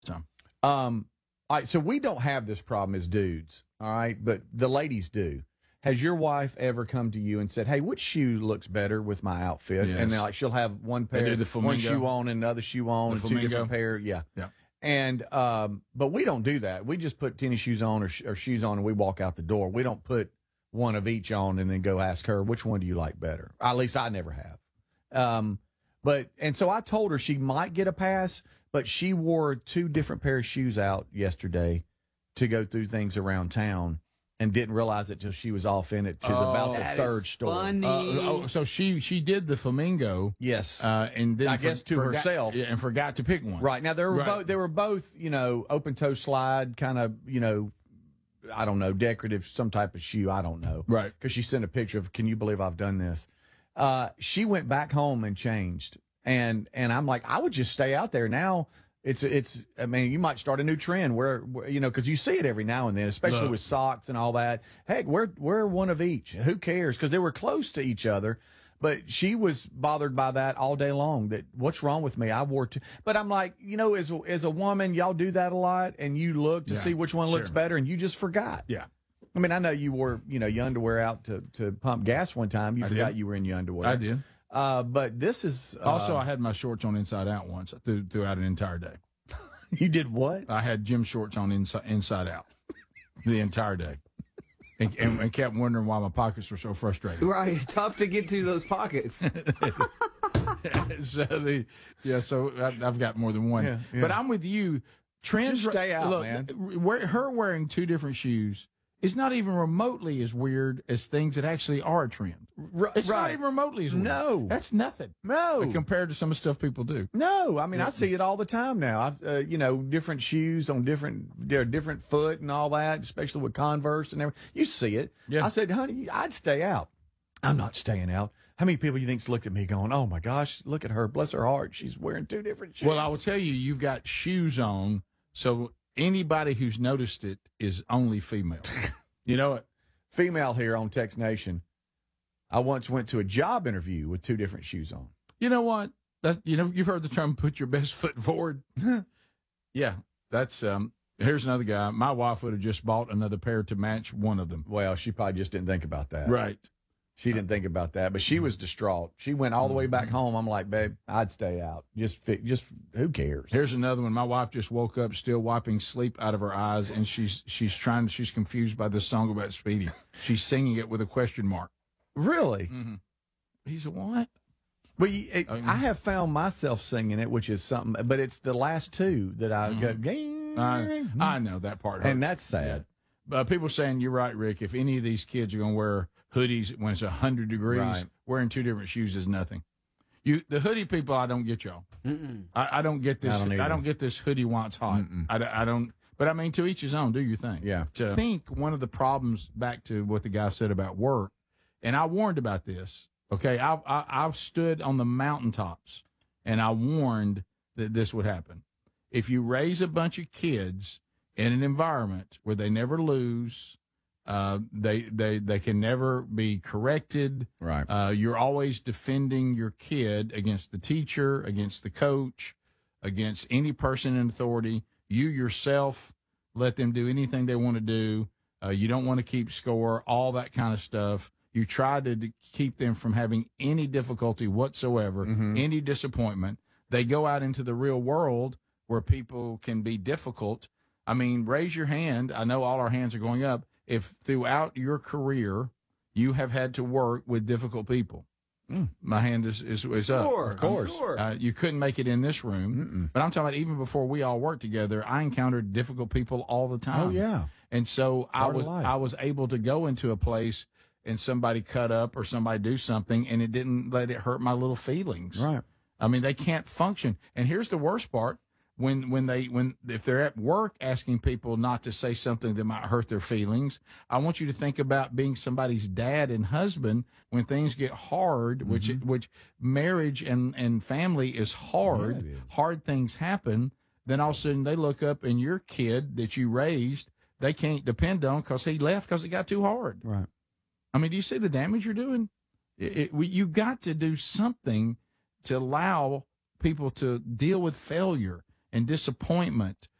So, All right, so we don't have this problem as dudes, all right, but the ladies do. Has your wife ever come to you and said, "Hey, which shoe looks better with my outfit?" Yes. And then, like, she'll have one pair, do the one flamingo. shoe on and another shoe on, and two flamingo. different pair. Yeah. Yeah. And but we don't do that. We just put tennis shoes on or shoes on, and we walk out the door. We don't put one of each on and then go ask her, which one do you like better? At least I never have. And so I told her she might get a pass, but she wore two different pair of shoes out yesterday to go through things around town and didn't realize it till she was off in it to about the third store. Funny. So she did the flamingo. Yes. And then I guess to herself. Yeah, and forgot to pick one. Right. Now, they were both, open toe slide, kind of, I don't know, decorative, some type of shoe. I don't know. Right. Because she sent a picture of, can you believe I've done this? She went back home and changed. And I'm like, I would just stay out there now. I mean, you might start a new trend where because you see it every now and then, especially with socks and all that. Heck, wear one of each. Who cares? Because they were close to each other. But she was bothered by that all day long. That what's wrong with me? I wore two. But I'm like, as a woman, y'all do that a lot, and you look to see which one looks better, and you just forgot. Yeah. I mean, I know you wore, your underwear out to pump gas one time. You forgot you were in your underwear. I did. But this is Also, I had my shorts on inside out once throughout an entire day. You did what? I had gym shorts on inside out the entire day, and kept wondering why my pockets were so frustrated. Right, tough to get to those pockets. So I've got more than one. Yeah. But I'm with you. Trends, just stay out, look, man. Her wearing two different shoes is not even remotely as weird as things that actually are a trend. It's not even remotely as weird. No. That's nothing. No. Compared to some of the stuff people do. No, I mean, I see it all the time now. Different shoes on different foot and all that, especially with Converse and everything. You see it. Yeah. I said, honey, I'd stay out. I'm not staying out. How many people you think's looked at me going, oh my gosh, look at her, bless her heart, she's wearing two different shoes. Well, I will tell you, you've got shoes on, so anybody who's noticed it is only female. You know what? Female here on Text Nation. I once went to a job interview with two different shoes on. You know what? You've heard the term "put your best foot forward." Yeah, that's. Here's another guy. My wife would have just bought another pair to match one of them. Well, she probably just didn't think about that. Right. She didn't think about that, but she was distraught. She went all the way back home. I'm like, babe, I'd stay out. Just who cares? Here's another one. My wife just woke up, still wiping sleep out of her eyes, and she's confused by this song about Speedy. She's singing it with a question mark. Really? Mm-hmm. He's a what? Well, I have found myself singing it, which is something, but it's the last two that I go. I know that part hurts. And that's sad. Yeah. People saying you're right, Rick. If any of these kids are going to wear hoodies when it's 100 degrees, right, wearing two different shoes is nothing. The hoodie people, I don't get y'all. I don't get this. I don't get this hoodie wants hot. I don't. But I mean, to each his own. Do your thing. Yeah. I think one of the problems, back to what the guy said about work, and I warned about this. Okay, I stood on the mountaintops and I warned that this would happen. If you raise a bunch of kids in an environment where they never lose, they can never be corrected. Right. You're always defending your kid against the teacher, against the coach, against any person in authority. You yourself let them do anything they want to do. You don't want to keep score, all that kind of stuff. You try to keep them from having any difficulty whatsoever, any disappointment. They go out into the real world where people can be difficult. I mean, raise your hand. I know all our hands are going up. If throughout your career you have had to work with difficult people, my hand is up. Of course. Sure. You couldn't make it in this room. But I'm talking about even before we all worked together, I encountered difficult people all the time. Oh, yeah. And so I life. was able to go into a place and somebody cut up or somebody do something, and it didn't let it hurt my little feelings. Right. I mean, they can't function. And here's the worst part. If they're at work asking people not to say something that might hurt their feelings, I want you to think about being somebody's dad and husband when things get hard, which marriage and family is hard. Yeah, it is. Hard things happen. Then all of a sudden they look up and your kid that you raised, they can't depend on because he left because it got too hard. Right. I mean, do you see the damage you're doing? You got to do something to allow people to deal with failure and disappointment